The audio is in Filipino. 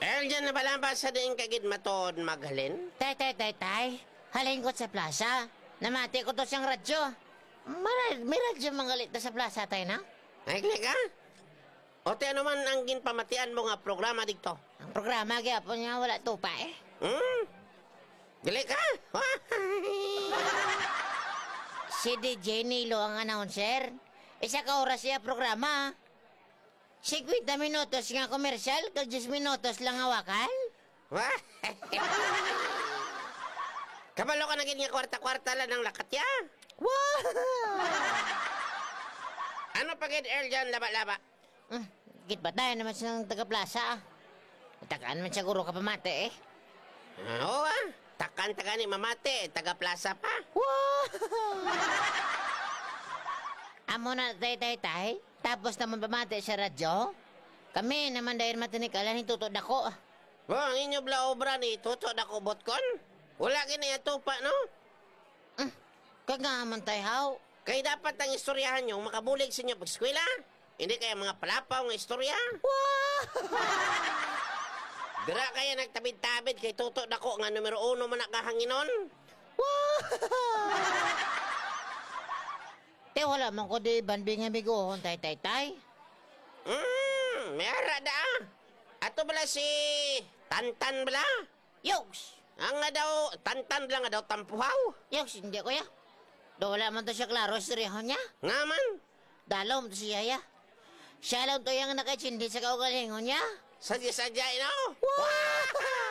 Dyan na pala ba sa diing kagid matod maghalin? Tay. Halin ko sa plaza. Namati ko to siyang radyo. May radyo manggalit na sa plaza, tay na? Ay, ka? O te ano man ang ginpamatian mo nga programa dito? Ang programa, gyapon niya wala tupa eh. Gali ka? Si DJ Nilo ang announcer. Isa ka oras siya programa. 50 minutos nga komersyal, kag 10 minutos lang hawakan. Kabalo ka na nga kwarta-kwarta lang ng lakat ya. Wow! Ano pagid dyan laba-laba? Git ba tayo naman sa taga-plaza? Takaan man siguro ka pamate eh. Oo takan-takan ni mamate, taga-plaza pa. Wow! Amo na tay. Tapos naman pamate sa radyo. Kami naman dahil matinikalan hitutod ako. Ang inyo bla obra ni tutod ako botkon. Wala gini pa no? Kagaman tay haw. Kaya dapat ang istoryahan nyo makabulig sa inyo pag-eskwela. Hindi kaya mga palapaw ng istorya. Wow! Dira kaya nagtabid-tabid kay tutod ako nga numero 1 man nakahanginon. Wow! Te wala man ko di banbing amigohon tay. May ara da. Ato bala si Tantan bala. Yogs! Ang nga daw, Tantan bala nga daw tampuhaw. Yogs, hindi ko ya. Do wala man to siya klaro istoryahan niya. Nga man. Dalaw mo to siya ya. Siya lang to yung nakachindi sa kaugalingon niya. Sadya-sadya, no? Wow!